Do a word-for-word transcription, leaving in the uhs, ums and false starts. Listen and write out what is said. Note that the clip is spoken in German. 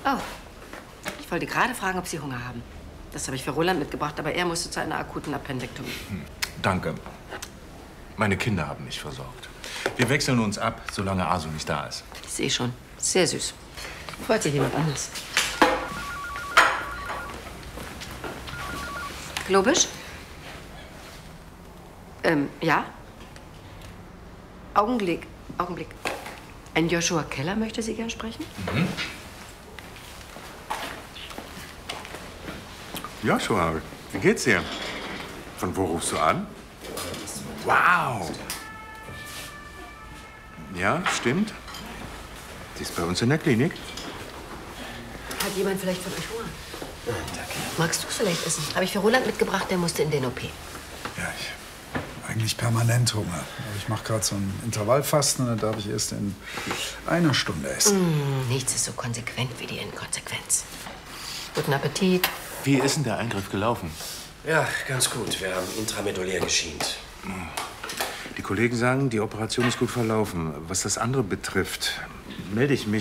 Oh, ich wollte gerade fragen, ob Sie Hunger haben. Das habe ich für Roland mitgebracht, aber er musste zu einer akuten Appendektomie. Hm, danke. Meine Kinder haben mich versorgt. Wir wechseln uns ab, solange Asu nicht da ist. Ich sehe schon. Sehr süß. Freut sich jemand anders. Globisch? Ähm, ja? Augenblick, Augenblick. Ein Joshua Keller möchte Sie gern sprechen? Mhm. Joshua, wie geht's dir? Von wo rufst du an? Wow! Ja, stimmt. Sie ist bei uns in der Klinik. Hat jemand vielleicht von euch Hunger? Danke. Magst du es vielleicht essen? Habe ich für Roland mitgebracht, der musste in den O P. Ja, ich eigentlich permanent Hunger. Aber ich mache gerade so ein Intervallfasten und dann darf ich erst in einer Stunde essen. Mm, nichts ist so konsequent wie die Inkonsequenz. Guten Appetit. Wie ist denn der Eingriff gelaufen? Ja, ganz gut. Wir haben intramedulär geschient. Die Kollegen sagen, die Operation ist gut verlaufen. Was das andere betrifft, melde ich mich,